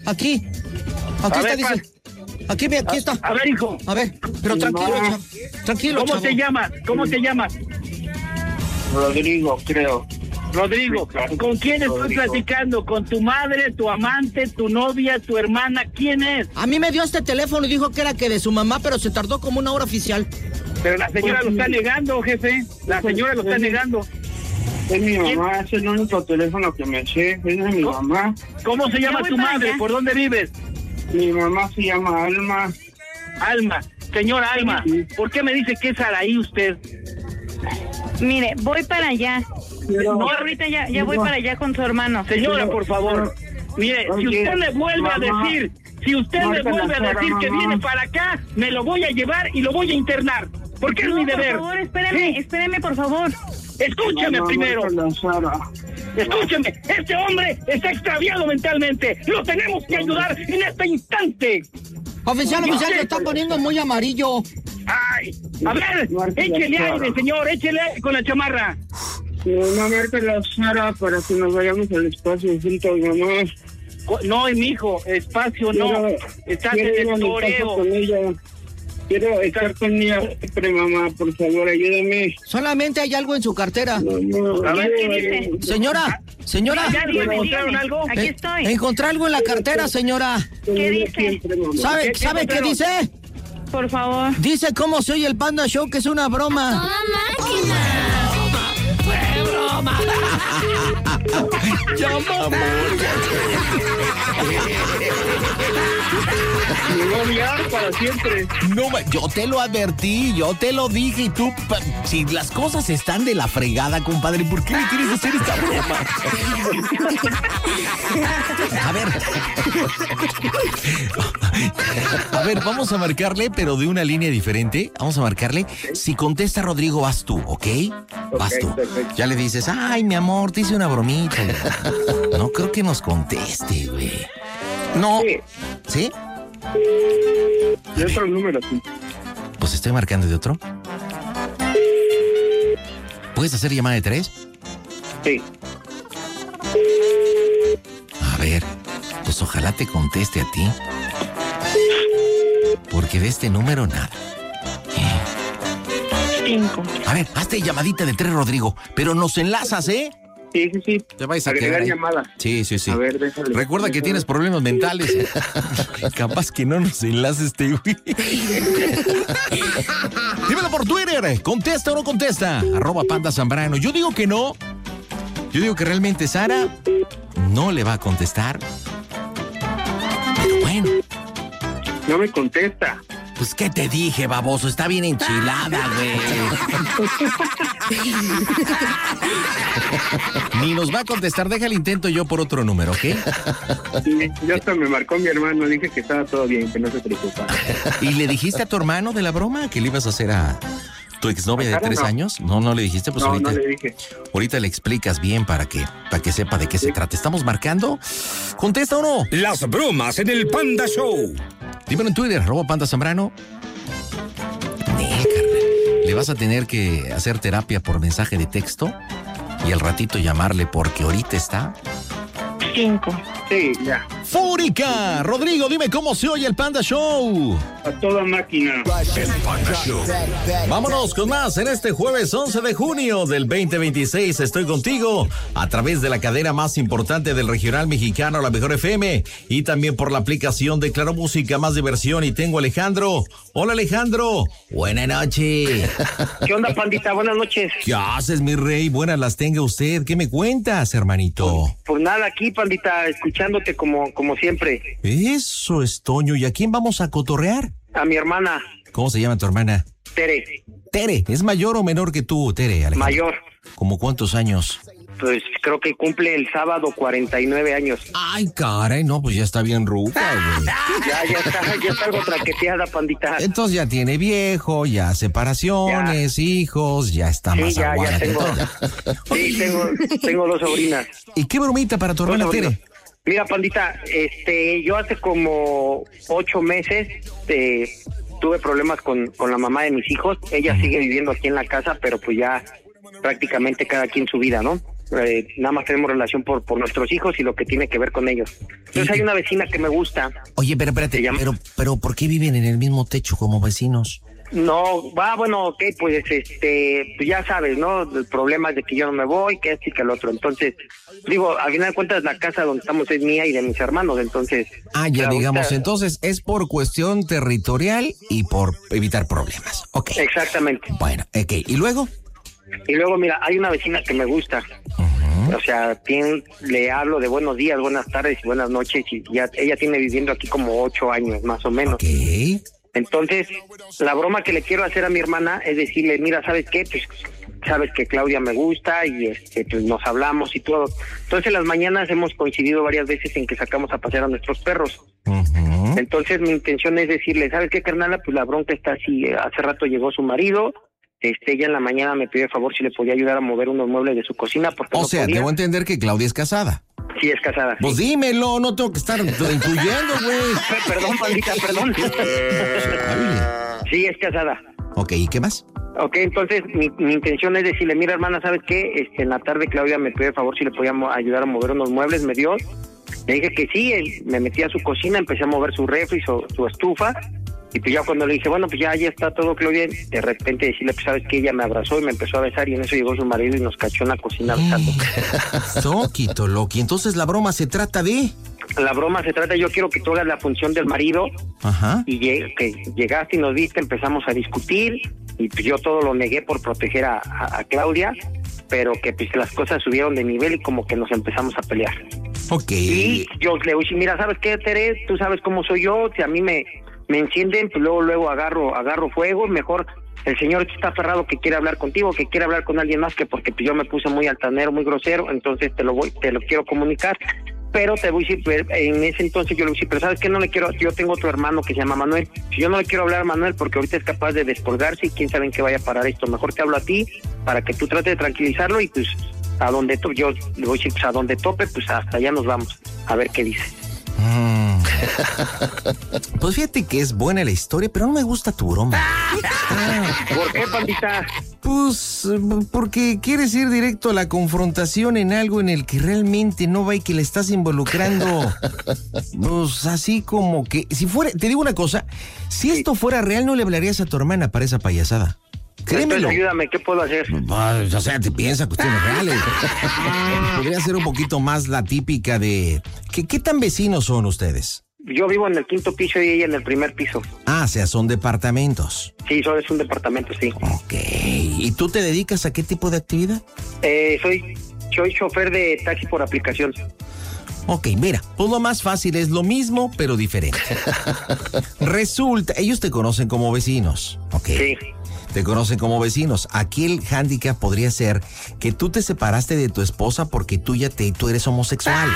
Aquí está, dice. Aquí está. A ver, hijo. A ver, pero tranquilo, ¿Cómo te llamas? Rodrigo, creo. Rodrigo, ¿con quién estoy platicando? ¿Con tu madre, tu amante, tu novia, tu hermana? ¿Quién es? A mí me dio este teléfono y dijo que era que de su mamá, pero se tardó como una hora oficial. Pero la señora lo está negando, jefe. La señora lo está negando. Es mi mamá, es el único teléfono que me sé. Es de mi mamá. ¿Cómo se llama tu madre? ¿Por dónde vives? Mi mamá se llama Alma. Alma. Señora Alma, ¿por qué me dice que es Araí usted? Mire, voy para allá. No, ahorita ya voy para allá con su hermano. Señora, por favor. Mire, si usted le vuelve a decir, que viene para acá, me lo voy a llevar y lo voy a internar. Porque es mi deber. Por favor, espéreme, por favor. Escúcheme primero. Escúcheme, este hombre está extraviado mentalmente. Lo tenemos que ayudar en este instante. Oficial, le está poniendo muy amarillo. Ay, a ver, échele aire, señor, échele aire con la chamarra. No, marca la Sara para que nos vayamos al espacio juntos, mamá. No, mijo, espacio no. Estás en el toreo. Quiero estar con ella siempre, mamá, por favor, ayúdame. Solamente hay algo en su cartera. A ver, ¿qué dice? Señora. ¿Encontraron algo? Aquí estoy. Encontré algo en la cartera, señora. ¿Qué dice? ¿Sabe qué dice? Por favor. Dice cómo se oye el Panda Show, que es una broma. ¡Toda máquina! ¡Fue broma! ¡Ya, mamá! Me voy a odiar para siempre. No, yo te lo advertí, yo te lo dije y tú, si las cosas están de la fregada, compadre, ¿por qué le quieres hacer esta broma? A ver, vamos a marcarle, pero de una línea diferente. Vamos a marcarle. Si contesta Rodrigo, vas tú, ¿ok? Vas tú. Perfecto. Ya le dices, ay, mi amor, te hice una bromita. No creo que nos conteste, güey. No. ¿Sí? De otro número, sí. Pues estoy marcando de otro. ¿Puedes hacer llamada de 3? Sí. A ver, pues ojalá te conteste a ti. Porque de este número nada. 5. A ver, hazte llamadita de 3, Rodrigo. Pero nos enlazas, ¿eh? Sí. Te vais a agregar quedar ahí. llamada. Sí. A ver, déjale. Recuerda que tienes problemas mentales. Capaz que no nos enlaces, güey. Dímelo por Twitter. ¿Contesta o no contesta? @Panda Zambrano. Yo digo que no. Yo digo que realmente Sara no le va a contestar. Pero bueno. No me contesta. Pues, ¿qué te dije, baboso? Está bien enchilada, güey. Ni nos va a contestar. Deja el intento yo por otro número, ¿ok? Sí, ya hasta me marcó mi hermano. Dije que estaba todo bien, que no se preocupara. ¿Y le dijiste a tu hermano de la broma que le ibas a hacer a tu exnovia de 3 años? No le dijiste. Pues no, ahorita, no le dije. Ahorita le explicas bien para que sepa de qué se trata. ¿Estamos marcando? ¿Contesta o no? Las bromas en el Panda Show. Dímelo en Twitter, @Panda Zambrano. Le vas a tener que hacer terapia por mensaje de texto y al ratito llamarle porque ahorita está 5. Sí, ya. ¡Fúrica! Rodrigo, dime cómo se oye el Panda Show. A toda máquina. El Panda Show. Vámonos con más en este jueves 11 de junio del 2026. Estoy contigo a través de la cadena más importante del regional mexicano, la Mejor FM, y también por la aplicación de Claro Música, más diversión. Y tengo a Alejandro. Hola, Alejandro. Buenas noches. ¿Qué onda, Pandita? Buenas noches. ¿Qué haces, mi rey? Buenas las tenga usted. ¿Qué me cuentas, hermanito? Pues nada, aquí, Pandita, escuchándote como siempre. Eso es, Toño. ¿Y a quién vamos a cotorrear? A mi hermana, ¿Cómo se llama tu hermana? Tere, Tere. ¿Es mayor o menor que tú, Tere, Alejandro? mayor. ¿Cómo cuántos años? Pues creo que cumple el sábado 49 años. Ay, caray, no, pues ya está bien ruca, güey. Ya está algo traqueteada, Pandita. Entonces ya tiene viejo, ya separaciones, hijos, ya está Sí, más ya aguada que tengo. todo. Sí, tengo 2 sobrinas. ¿Y qué bromita para tu hermana, Dos sobrinos. Tere? Mira, Pandita, yo hace como 8 meses tuve problemas con la mamá de mis hijos. Ella sigue viviendo aquí en la casa, pero pues ya prácticamente cada quien su vida, ¿no? nada más tenemos relación por nuestros hijos y lo que tiene que ver con ellos. Entonces hay una vecina que me gusta. Oye, pero espérate, pero ¿por qué viven en el mismo techo como vecinos? No, bueno, ok, pues pues ya sabes, ¿no? El problema es de que yo no me voy, que esto y que el otro. Entonces, digo, al final de cuentas la casa donde estamos es mía y de mis hermanos, entonces... ya digamos, entonces es por cuestión territorial y por evitar problemas. Ok. Exactamente. Bueno, ok, ¿y luego? Y luego, mira, hay una vecina que me gusta. O sea, le hablo de buenos días, buenas tardes y buenas noches y ya ella tiene viviendo aquí como 8 años, más o menos. Ok. Entonces, la broma que le quiero hacer a mi hermana es decirle, mira, ¿sabes qué? Pues sabes que Claudia me gusta y pues nos hablamos y todo. Entonces, las mañanas hemos coincidido varias veces en que sacamos a pasear a nuestros perros. Entonces, mi intención es decirle, ¿sabes qué, carnala? Pues la bronca está así, hace rato llegó su marido, ella en la mañana me pidió el favor si le podía ayudar a mover unos muebles de su cocina porque o sea, debo entender que Claudia es casada. Sí, es casada. Pues sí. Dímelo, no tengo que estar incluyendo, güey. Perdón, pandita, perdón. Sí, es casada. Ok, ¿y qué más? Ok, entonces mi intención es decirle, mira, hermana, ¿sabes qué? En la tarde Claudia me pidió el favor si le podía ayudar a mover unos muebles, me dio. Le dije que sí, me metí a su cocina, empecé a mover su refri, su estufa. Y pues ya cuando le dije, bueno, pues ya está todo, Claudia, de repente decirle, pues sabes que ella me abrazó y me empezó a besar y en eso llegó su marido y nos cachó en la cocina besando. Soquito, Loki, entonces la broma se trata de... La broma se trata, yo quiero que tú hagas la función del marido. Ajá. Y que llegaste y nos viste, empezamos a discutir y pues yo todo lo negué por proteger a Claudia, pero que pues las cosas subieron de nivel y como que nos empezamos a pelear. Ok. Y yo le dije, mira, ¿sabes qué, Tere? Tú sabes cómo soy yo, si a mí me encienden, pues luego agarro fuego, mejor el señor está aferrado que quiere hablar contigo, que quiere hablar con alguien más, que porque pues yo me puse muy altanero, muy grosero, entonces te lo quiero comunicar, pero te voy a decir, en ese entonces yo le dije, pero ¿sabes qué? No le quiero, yo tengo otro hermano que se llama Manuel, si yo no le quiero hablar a Manuel porque ahorita es capaz de descolgarse y quién sabe en qué vaya a parar esto, mejor te hablo a ti para que tú trates de tranquilizarlo y pues a donde yo le voy a decir, pues a donde tope, pues hasta allá nos vamos, a ver qué dice. Pues fíjate que es buena la historia, pero no me gusta tu broma. ¿Por qué, pandita? Pues porque quieres ir directo a la confrontación en algo en el que realmente no va y que le estás involucrando. Pues así como que, si fuera, te digo una cosa, si esto fuera real no le hablarías a tu hermana para esa payasada. Créemelo. Entonces, ayúdame, ¿qué puedo hacer? O sea, te piensa cuestiones reales. Podría ser un poquito más la típica de... ¿Qué tan vecinos son ustedes? Yo vivo en el 5º piso y ella en el 1er piso. O sea, son departamentos. Sí, es un departamento, sí. Ok. ¿Y tú te dedicas a qué tipo de actividad? Soy chofer de taxi por aplicación. Ok, mira, pues lo más fácil es lo mismo, pero diferente. Resulta, ellos te conocen como vecinos, ¿ok? Sí. Te conocen como vecinos. Aquí el hándicap podría ser que tú te separaste de tu esposa porque tú eres homosexual.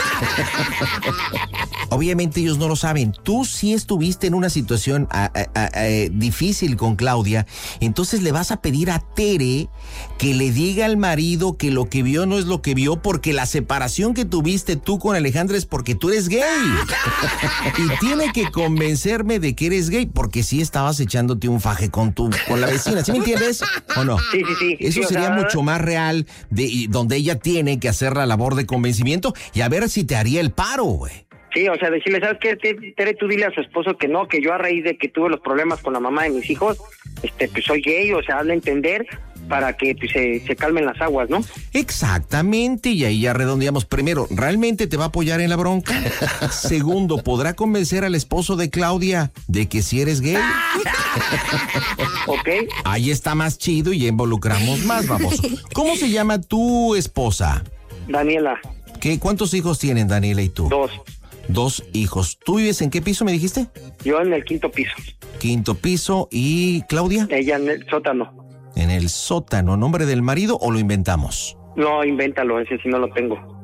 Obviamente ellos no lo saben. Tú sí estuviste en una situación difícil con Claudia. Entonces le vas a pedir a Tere que le diga al marido que lo que vio no es lo que vio porque la separación que tuviste tú con Alejandra es porque tú eres gay. Y tiene que convencerme de que eres gay porque sí estabas echándote un faje con la vecina. ¿Sí me entiendes? ¿O no? Sí. Eso sí, sería mucho más real donde ella tiene que hacer la labor de convencimiento y a ver si te haría el paro, güey. Sí, o sea, decirle, ¿sabes qué? Tere, tú dile a su esposo que no, que yo a raíz de que tuve los problemas con la mamá de mis hijos, pues soy gay, o sea, hazle entender para que pues, se calmen las aguas, ¿no? Exactamente, y ahí ya redondeamos. Primero, ¿realmente te va a apoyar en la bronca? Segundo, ¿podrá convencer al esposo de Claudia de que si eres gay? Ok. Ahí está más chido y ya involucramos más, vamos. ¿Cómo se llama tu esposa? Daniela. ¿Cuántos hijos tienen Daniela y tú? 2. 2 hijos. ¿Tú vives en qué piso me dijiste? Yo en el 5º piso. 5º piso. ¿Y Claudia? Ella en el sótano. En el sótano. ¿Nombre del marido o lo inventamos? No, invéntalo, ese sí no lo tengo.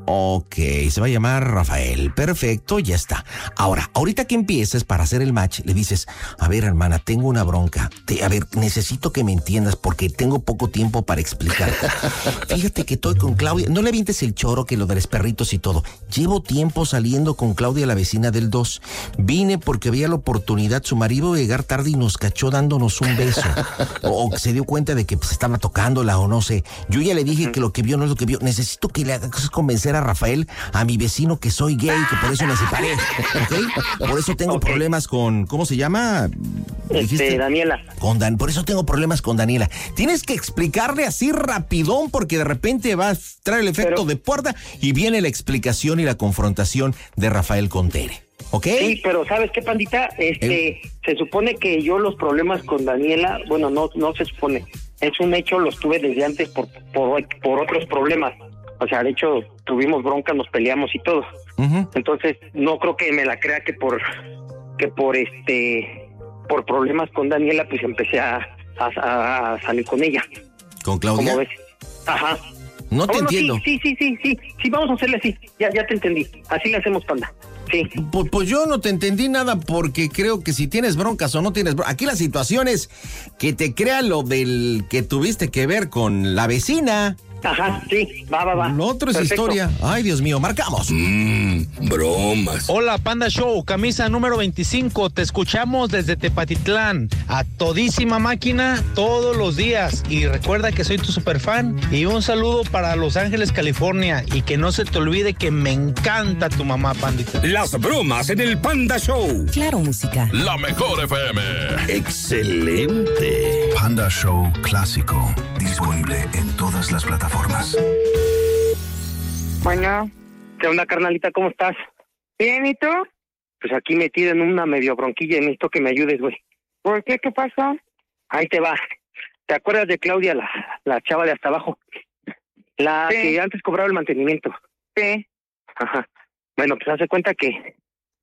Ok, se va a llamar Rafael. Perfecto, ya está. Ahora, ahorita que empieces para hacer el match, le dices, a ver, hermana, tengo una bronca. A ver, necesito que me entiendas porque tengo poco tiempo para explicarte. Fíjate que estoy con Claudia. No le avientes el choro que lo de los perritos y todo. Llevo tiempo saliendo con Claudia, la vecina del 2. Vine porque veía la oportunidad. Su marido iba a llegar tarde y nos cachó dándonos un beso. O se dio cuenta de que pues, estaba tocándola o no sé. Yo ya le dije que lo que vio no es lo que vio. Necesito que le hagas convencer a Rafael, a mi vecino, que soy gay, que por eso me separé, ¿ok? Por eso tengo problemas con, ¿cómo se llama? Daniela. Por eso tengo problemas con Daniela. Tienes que explicarle así rapidón, porque de repente va a traer el efecto de puerta y viene la explicación y la confrontación de Rafael con Tere, ¿ok? Sí, pero ¿sabes qué, pandita? Se supone que yo los problemas con Daniela, bueno, no se supone, es un hecho, los tuve desde antes por otros problemas. O sea, de hecho, tuvimos bronca, nos peleamos y todo. Uh-huh. Entonces, no creo que me la crea que por problemas con Daniela, pues empecé a salir con ella. ¿Con Claudia? ¿Cómo ves? Ajá. No te entiendo. Sí, vamos a hacerle así. Ya te entendí. Así le hacemos, panda. Sí. Pues yo no te entendí nada porque creo que si tienes broncas o no tienes broncas. Aquí la situación es que te crea lo del que tuviste que ver con la vecina. Ajá, sí, va. Lo otro es historia. Ay, Dios mío, marcamos. Bromas. Hola, Panda Show, camisa número 25. Te escuchamos desde Tepatitlán. A todísima máquina, todos los días. Y recuerda que soy tu superfan. Y un saludo para Los Ángeles, California. Y que no se te olvide que me encanta tu mamá, Pandita. Las bromas en el Panda Show. Claro, música. La mejor FM. Excelente. Panda Show Clásico. Disponible en todas las plataformas. Bueno. ¿Qué onda, carnalita? ¿Cómo estás? Bien, ¿y tú? Pues aquí metido en una medio bronquilla y necesito que me ayudes, güey. ¿Por qué? ¿Qué pasó? Ahí te va. ¿Te acuerdas de Claudia, la chava de hasta abajo? La que antes cobraba el mantenimiento. Sí. Ajá. Bueno, pues hace cuenta que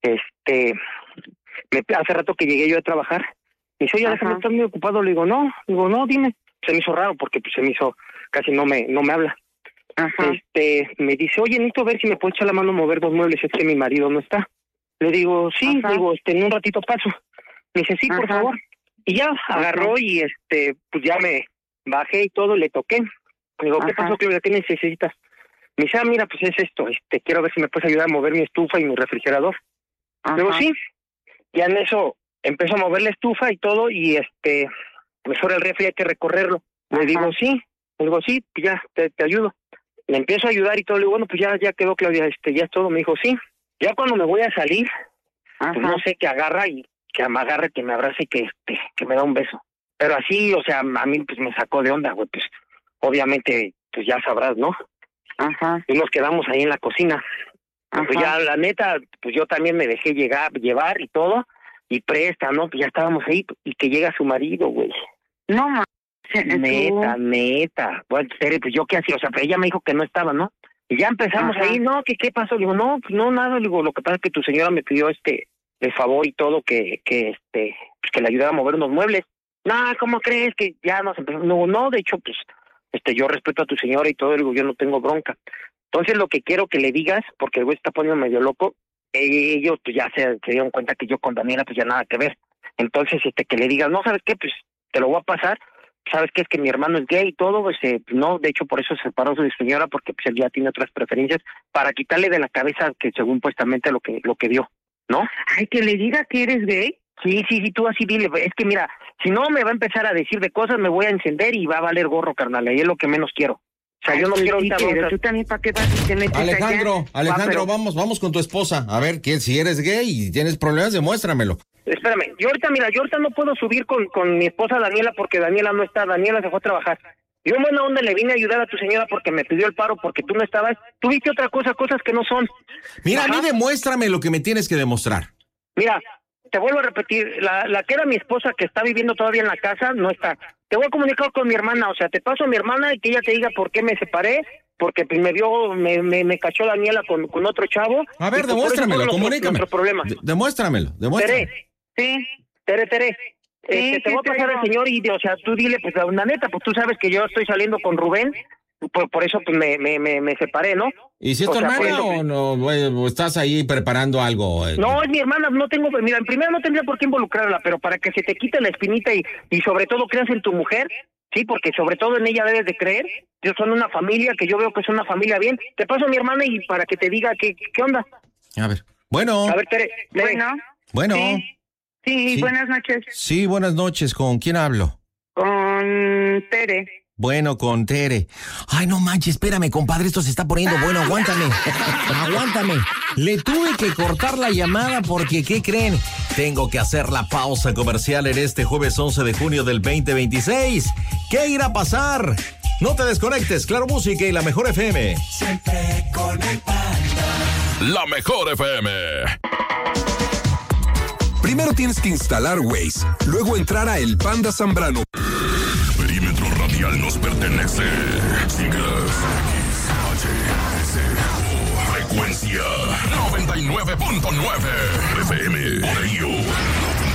hace rato que llegué yo a trabajar. Me dice, oye, déjame estar muy ocupado. Le digo, no, dime. Se me hizo raro porque pues se me hizo, casi no me habla. Ajá. Me dice, oye, necesito ver si me puedo echar la mano a mover 2 muebles, es que mi marido no está. Le digo, sí, digo, en un ratito paso. Me dice, sí, por favor. Y ya agarró y pues ya me bajé y todo, le toqué. Le digo, ¿qué pasó, Claudia? ¿Qué necesitas? Me dice, mira, pues es esto, quiero ver si me puedes ayudar a mover mi estufa y mi refrigerador. Le digo, sí. Ya en eso empezó a mover la estufa y todo, y pues ahora el refri hay que recorrerlo. Le digo, sí. Le digo, sí, pues ya, te ayudo. Le empiezo a ayudar y todo. Le digo, bueno, pues ya quedó, Claudia, ya es todo. Me dijo, sí. Ya cuando me voy a salir, pues no sé, que agarra y que me agarre, que me abrace y que me da un beso. Pero así, o sea, a mí pues me sacó de onda, güey. Pues obviamente, pues ya sabrás, ¿no? Ajá. Y nos quedamos ahí en la cocina. Pues ya, la neta, pues yo también me dejé llevar y todo. Y presta, ¿no? Pues ya estábamos ahí y que llega su marido, güey. No, ma. Neta. Bueno, pues yo qué hacía, o sea, pero ella me dijo que no estaba, ¿no? Y ya empezamos ahí, no, ¿qué pasó? Le digo, no, pues no, nada. Le digo, lo que pasa es que tu señora me pidió el favor y todo, que le ayudara a mover unos muebles. No, ¿cómo crees? Que ya nos empezó. No, de hecho, pues, yo respeto a tu señora y todo, le digo, yo no tengo bronca. Entonces, lo que quiero que le digas, porque el güey está poniendo medio loco, ellos pues ya se dieron cuenta que yo con Daniela pues ya nada que ver. Entonces, que le digas, no, ¿sabes qué? Pues te lo voy a pasar. ¿Sabes qué? Es que mi hermano es gay y todo, pues no, de hecho por eso se separó de su señora, porque pues él ya tiene otras preferencias, para quitarle de la cabeza que según supuestamente lo que vio, ¿no? Ay, que le diga que eres gay. Sí, tú así dile, es que mira, si no me va a empezar a decir de cosas, me voy a encender y va a valer gorro, carnal, y es lo que menos quiero. O sea, yo no quiero ahorita broncas. ¿Tú también para qué vas y te metes Alejandro, allá? vamos con tu esposa, a ver, si eres gay y tienes problemas, demuéstramelo. Espérame, yo ahorita no puedo subir con mi esposa Daniela porque Daniela no está, Daniela se fue a trabajar. Yo en buena onda le vine a ayudar a tu señora porque me pidió el paro porque tú no estabas. Tú viste otra cosa, cosas que no son. Mira, a mí demuéstrame lo que me tienes que demostrar. Mira, te vuelvo a repetir, la que era mi esposa que está viviendo todavía en la casa no está. Te voy a comunicar con mi hermana, o sea, te paso a mi hermana y que ella te diga por qué me separé, porque pues me cachó Daniela con otro chavo. A ver, demuéstramelo, comunícame. Demuéstramelo. Tere. Te voy a pasar al señor y, o sea, tú dile, pues, la neta, pues tú sabes que yo estoy saliendo con Rubén por eso pues me separé, ¿no? ¿Y si es tu hermana o no? ¿O estás ahí preparando algo? No, es mi hermana, no tengo, mira, primero no tendría por qué involucrarla, pero para que se te quite la espinita y sobre todo creas en tu mujer, sí, porque sobre todo en ella debes de creer. Ellos son una familia, que yo veo que son una familia bien. Te paso a mi hermana y para que te diga qué onda. A ver, bueno. A ver, Tere. Bueno. Sí, buenas noches. Sí, buenas noches. ¿Con quién hablo? Con Tere. Bueno, con Tere. Ay, no manches, espérame, compadre, esto se está poniendo bueno, aguántame. Aguántame. Le tuve que cortar la llamada porque, ¿qué creen? Tengo que hacer la pausa comercial en este jueves 11 de junio del 2026. ¿Qué irá a pasar? No te desconectes, Claro Música y La Mejor FM. Siempre con el Panda. La Mejor FM. Primero tienes que instalar Waze, luego entrar a El Panda Zambrano. Perímetro radial nos pertenece. Siglas XHSO. Frecuencia 99.9 FM. Por ello,